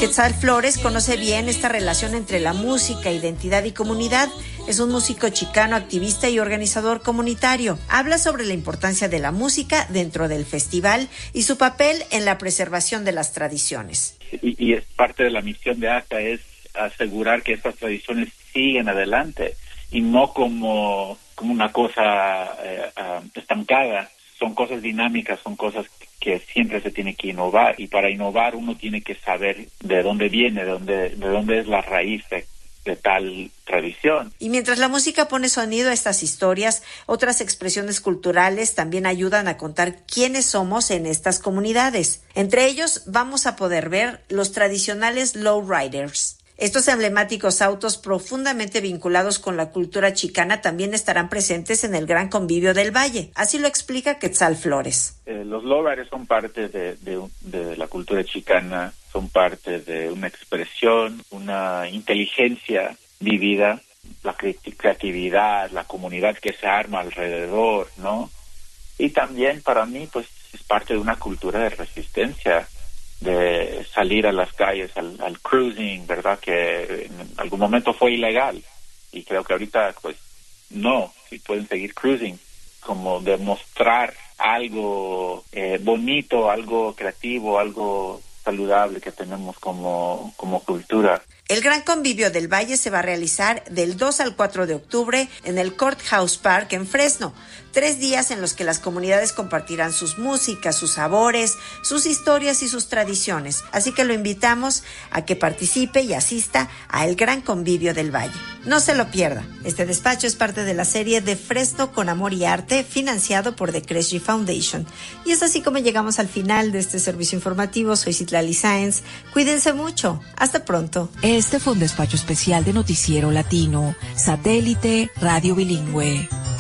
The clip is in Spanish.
Quetzal Flores conoce bien esta relación entre la música, identidad y comunidad. Es un músico chicano, activista y organizador comunitario. Habla sobre la importancia de la música dentro del festival y su papel en la preservación de las tradiciones. Y es parte de la misión de ACA, es asegurar que estas tradiciones siguen adelante y no como una cosa estancada. Son cosas dinámicas, son cosas que siempre se tiene que innovar, y para innovar uno tiene que saber de dónde viene, de dónde es la raíz de tal tradición. Y mientras la música pone sonido a estas historias, otras expresiones culturales también ayudan a contar quiénes somos en estas comunidades. Entre ellos vamos a poder ver los tradicionales lowriders. Estos emblemáticos autos profundamente vinculados con la cultura chicana también estarán presentes en el Gran Convivio del Valle. Así lo explica Quetzal Flores. Los lowriders son parte de la cultura chicana, son parte de una expresión, una inteligencia vivida, la creatividad, la comunidad que se arma alrededor, ¿no? Y también para mí, pues, es parte de una cultura de resistencia, de salir a las calles, al cruising, ¿verdad? Que en algún momento fue ilegal, y creo que ahorita, pues, no, sí pueden seguir cruising, como demostrar algo bonito, algo creativo, algo saludable que tenemos como cultura. El Gran Convivio del Valle se va a realizar del 2 al 4 de octubre en el Courthouse Park en Fresno. 3 días en los que las comunidades compartirán sus músicas, sus sabores, sus historias y sus tradiciones. Así que lo invitamos a que participe y asista a el Gran Convivio del Valle. No se lo pierda. Este despacho es parte de la serie de Fresno con Amor y Arte, financiado por The Kresge Foundation. Y es así como llegamos al final de este servicio informativo. Soy Citlali Sáenz. Cuídense mucho. Hasta pronto. Este fue un despacho especial de Noticiero Latino, Satélite Radio Bilingüe.